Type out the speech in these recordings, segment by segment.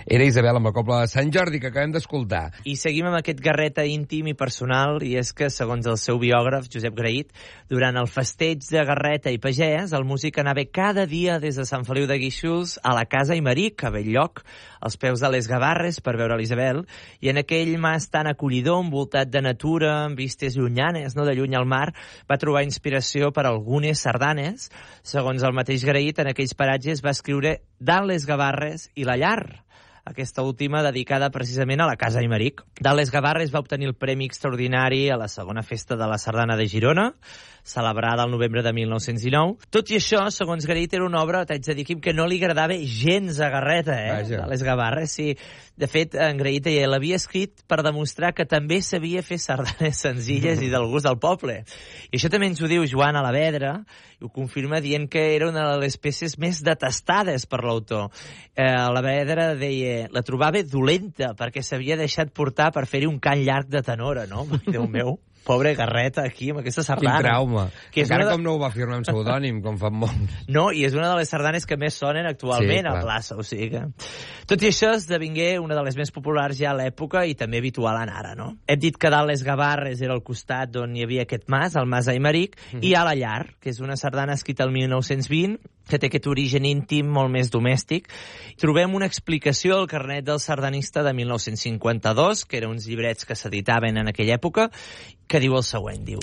Era Isabel amb la Cobla de Sant Jordi, que acabem d'escoltar. I seguim amb aquest Garreta íntim i personal, i és que, segons el seu biògraf, Josep Grahit, durant el festeig de Garreta i Pagès, el músic anava cada dia des de Sant Feliu de Guíxols a la casa Aimeric, a Belllloc, als peus de les Gavarres, per veure l'Isabel, i en aquell mas tan acollidor, envoltat de natura, amb vistes llunyanes, no de lluny al mar, va trobar inspiració per algunes sardanes. Segons el mateix Grahit, en aquells paratges va escriure Dalt les Gavarres i la llar, aquesta última dedicada precisament a la casa Aimeric. Dalt les Gavarres va obtenir el Premi Extraordinari a la segona festa de la Sardana de Girona, celebrada el novembre de 1919. Tot i això, segons Grahit, era una obra, t'haig de dir, que no li agradava gens a Garreta, Dalt les Gavarres, sí. De fet, en Grahit l'havia escrit per demostrar que també sabia fer sardanes senzilles i del gust del poble. I això també ens ho diu Joan Alavedra, i ho confirma dient que era una de les peces més detestades per l'autor. Alavedra deia, la trobava dolenta perquè s'havia deixat portar per fer-hi un cant llarg de tenora, no? Déu meu. Pobre Garreta, aquí, amb aquesta sardana. Quin trauma. Encara com no ho va firmar amb pseudònim, com fan molts. No, i és una de les sardanes que més sonen actualment a plaça, o sigui que... Tot i això, esdevingué una de les més populars ja a l'època i també habitual en ara, no? Hem dit que Dalt les Gavarres era el costat on hi havia aquest mas, el mas Aimeric, i a la llar, que és una sardana escrita el 1920, que té aquest origen íntim molt més domèstic. Trobem una explicació al carnet del sardanista de 1952, que eren uns llibrets que s'editaven en aquella època, que diu el següent, diu: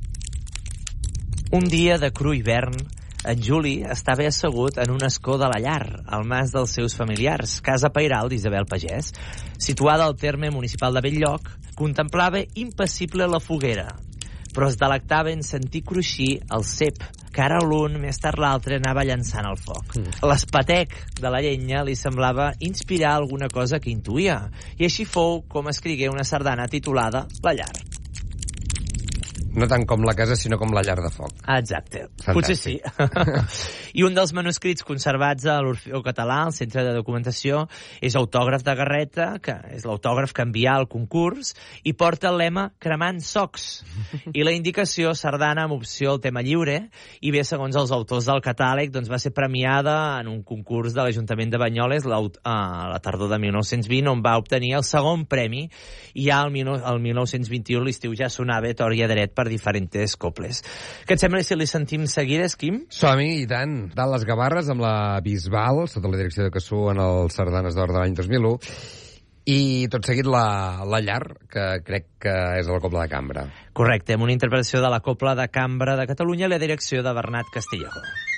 un dia de cru hivern, en Juli estava assegut en un escó de la llar, al mas dels seus familiars, casa pairal d'Isabel Pagès, situada al terme municipal de Belllloc. Contemplava impassible la foguera, però es delectava en sentir cruixir el cep, que ara l'un, més tard l'altre, anava llançant al foc. L'espatec de la llenya li semblava inspirar alguna cosa que intuïa, i així fou com escrigué una sardana titulada La llar. No tant com la casa, sinó com la llar de foc. Exacte. Fantàstic. Potser sí. I un dels manuscrits conservats a l'Orfeó Català, al Centre de Documentació, és autògraf de Garreta, que és l'autògraf que envià al concurs, i porta el lema Cremant socs. I la indicació sardana amb opció al tema lliure, i bé, segons els autors del catàleg, doncs va ser premiada en un concurs de l'Ajuntament de Banyoles a la tardor de 1920, on va obtenir el segon premi, i ja el 1921 l'estiu ja sonava Tòria dret per diferents cobles. Què et sembla si li sentim seguides, Quim? Som-hi, i tant. Dalt les Gavarres amb la Bisbal, sota la direcció de Cassú en els Sardanes d'Or de l'any 2001, i tot seguit la llar, que crec que és la Cobla de Cambra. Correcte, amb una interpretació de la Cobla de Cambra de Catalunya a la direcció de Bernat Castillejo.